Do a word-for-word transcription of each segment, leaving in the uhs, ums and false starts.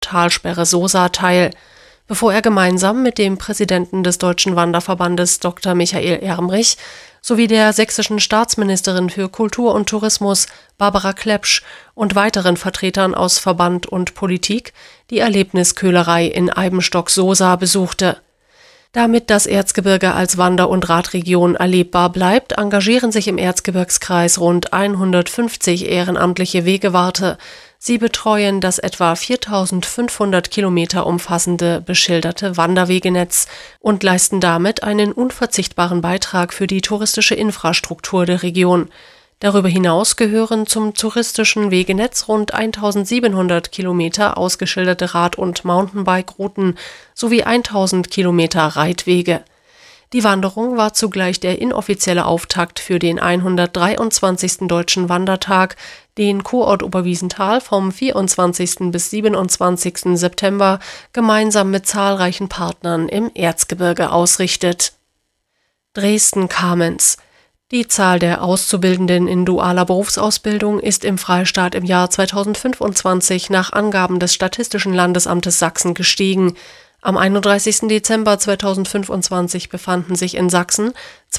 Talsperre Sosa teil, bevor er gemeinsam mit dem Präsidenten des Deutschen Wanderverbandes Doktor Michael Ermrich sowie der sächsischen Staatsministerin für Kultur und Tourismus Barbara Klepsch und weiteren Vertretern aus Verband und Politik die Erlebnisköhlerei in Eibenstock-Sosa besuchte. Damit das Erzgebirge als Wander- und Radregion erlebbar bleibt, engagieren sich im Erzgebirgskreis rund hundertfünfzig ehrenamtliche Wegewarte. Sie betreuen das etwa viertausendfünfhundert Kilometer umfassende beschilderte Wanderwegenetz und leisten damit einen unverzichtbaren Beitrag für die touristische Infrastruktur der Region. Darüber hinaus gehören zum touristischen Wegenetz rund eintausendsiebenhundert Kilometer ausgeschilderte Rad- und Mountainbike-Routen sowie tausend Kilometer Reitwege. Die Wanderung war zugleich der inoffizielle Auftakt für den hundertdreiundzwanzigsten Deutschen Wandertag, den Kurort Oberwiesenthal vom vierundzwanzigsten bis siebenundzwanzigsten September gemeinsam mit zahlreichen Partnern im Erzgebirge ausrichtet. Dresden-Kamenz. Die Zahl der Auszubildenden in dualer Berufsausbildung ist im Freistaat im Jahr zweitausendfünfundzwanzig nach Angaben des Statistischen Landesamtes Sachsen gestiegen. Am einunddreißigsten Dezember zweitausendfünfundzwanzig befanden sich in Sachsen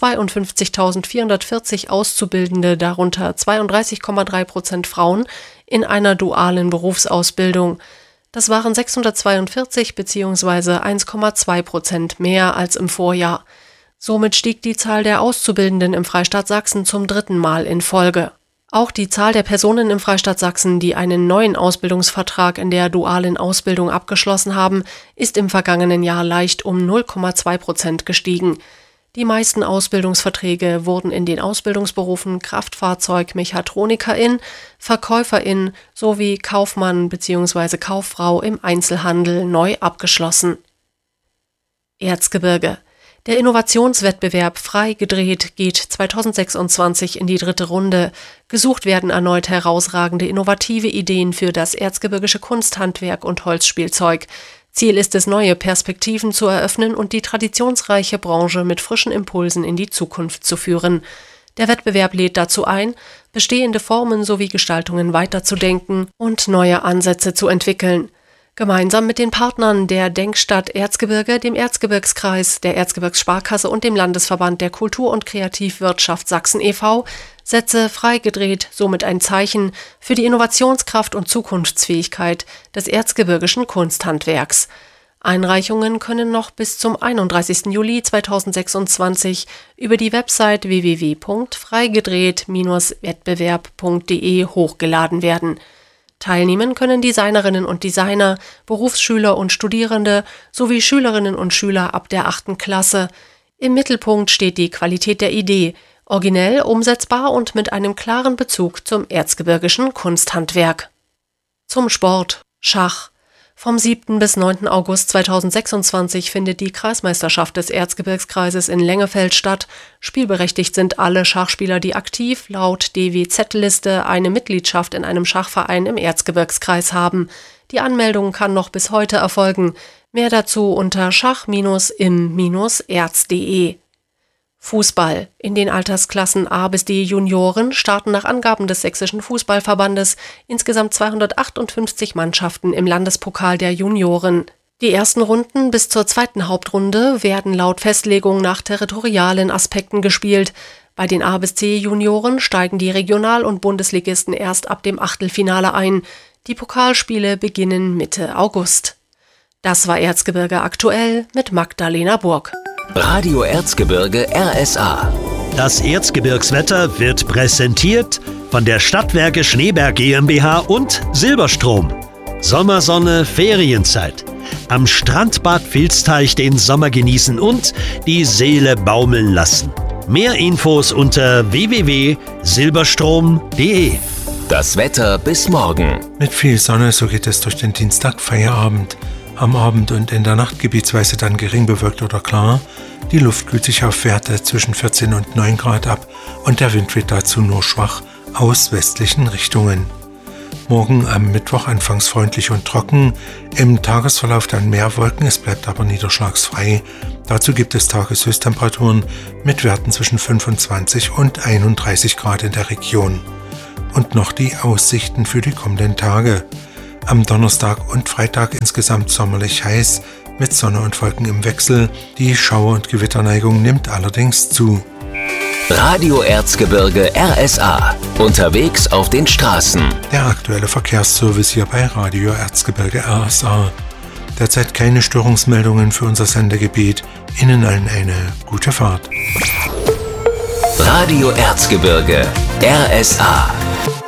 zweiundfünfzigtausendvierhundertvierzig Auszubildende, darunter zweiunddreißig Komma drei Prozent Frauen, in einer dualen Berufsausbildung. Das waren sechshundertzweiundvierzig bzw. eins Komma zwei Prozent mehr als im Vorjahr. Somit stieg die Zahl der Auszubildenden im Freistaat Sachsen zum dritten Mal in Folge. Auch die Zahl der Personen im Freistaat Sachsen, die einen neuen Ausbildungsvertrag in der dualen Ausbildung abgeschlossen haben, ist im vergangenen Jahr leicht um null Komma zwei Prozent gestiegen. Die meisten Ausbildungsverträge wurden in den Ausbildungsberufen Kraftfahrzeug-Mechatronikerin, Verkäuferin sowie Kaufmann bzw. Kauffrau im Einzelhandel neu abgeschlossen. Erzgebirge. Der Innovationswettbewerb Frei gedreht geht zweitausendsechsundzwanzig in die dritte Runde. Gesucht werden erneut herausragende innovative Ideen für das erzgebirgische Kunsthandwerk und Holzspielzeug. Ziel ist es, neue Perspektiven zu eröffnen und die traditionsreiche Branche mit frischen Impulsen in die Zukunft zu führen. Der Wettbewerb lädt dazu ein, bestehende Formen sowie Gestaltungen weiterzudenken und neue Ansätze zu entwickeln. Gemeinsam mit den Partnern der Denkstadt Erzgebirge, dem Erzgebirgskreis, der Erzgebirgssparkasse und dem Landesverband der Kultur- und Kreativwirtschaft Sachsen e V setze Frei gedreht somit ein Zeichen für die Innovationskraft und Zukunftsfähigkeit des erzgebirgischen Kunsthandwerks. Einreichungen können noch bis zum einunddreißigsten Juli zweitausendsechsundzwanzig über die Website w w w punkt freigedreht Bindestrich wettbewerb punkt d e hochgeladen werden. Teilnehmen können Designerinnen und Designer, Berufsschüler und Studierende sowie Schülerinnen und Schüler ab der achten Klasse. Im Mittelpunkt steht die Qualität der Idee, originell, umsetzbar und mit einem klaren Bezug zum erzgebirgischen Kunsthandwerk. Zum Sport. Schach. Vom siebten bis neunten August zweitausendsechsundzwanzig findet die Kreismeisterschaft des Erzgebirgskreises in Lengefeld statt. Spielberechtigt sind alle Schachspieler, die aktiv laut D W Z-Liste eine Mitgliedschaft in einem Schachverein im Erzgebirgskreis haben. Die Anmeldung kann noch bis heute erfolgen. Mehr dazu unter schach Bindestrich im Bindestrich erz punkt d e. Fußball. In den Altersklassen A bis D Junioren starten nach Angaben des Sächsischen Fußballverbandes insgesamt zweihundertachtundfünfzig Mannschaften im Landespokal der Junioren. Die ersten Runden bis zur zweiten Hauptrunde werden laut Festlegung nach territorialen Aspekten gespielt. Bei den A bis C Junioren steigen die Regional- und Bundesligisten erst ab dem Achtelfinale ein. Die Pokalspiele beginnen Mitte August. Das war Erzgebirge aktuell mit Magdalena Burg. Radio Erzgebirge R S A. Das Erzgebirgswetter wird präsentiert von der Stadtwerke Schneeberg GmbH und Silberstrom. Sommersonne, Ferienzeit. Am Strandbad Vilsteich den Sommer genießen und die Seele baumeln lassen. Mehr Infos unter w w w punkt silberstrom punkt d e. Das Wetter bis morgen. Mit viel Sonne, so geht es durch den Dienstag Feierabend. Am Abend und in der Nacht gebietsweise dann gering bewölkt oder klar. Die Luft kühlt sich auf Werte zwischen vierzehn und neun Grad ab und der Wind weht dazu nur schwach aus westlichen Richtungen. Morgen am Mittwoch anfangs freundlich und trocken, im Tagesverlauf dann mehr Wolken, es bleibt aber niederschlagsfrei. Dazu gibt es Tageshöchsttemperaturen mit Werten zwischen fünfundzwanzig und einunddreißig Grad in der Region. Und noch die Aussichten für die kommenden Tage. Am Donnerstag und Freitag insgesamt sommerlich heiß, mit Sonne und Wolken im Wechsel. Die Schauer- und Gewitterneigung nimmt allerdings zu. Radio Erzgebirge R S A. Unterwegs auf den Straßen. Der aktuelle Verkehrsservice hier bei Radio Erzgebirge R S A. Derzeit keine Störungsmeldungen für unser Sendegebiet. Ihnen allen eine gute Fahrt. Radio Erzgebirge R S A.